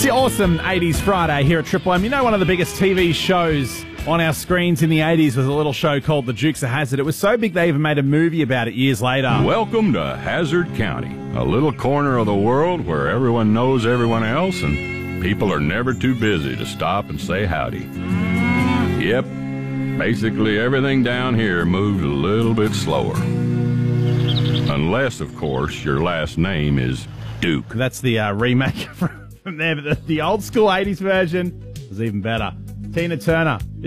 your awesome 80s Friday here at Triple M. You know, one of the biggest TV shows on our screens in the 80s was a little show called The Dukes of Hazzard. It was so big they even made a movie about it years later. Welcome to Hazard County, a little corner of the world where everyone knows everyone else and people are never too busy to stop and say howdy. Yep, basically everything down here moves a little bit slower. Unless, of course, your last name is Duke. That's the remake from there, but the old school 80s version was even better. Tina Turner.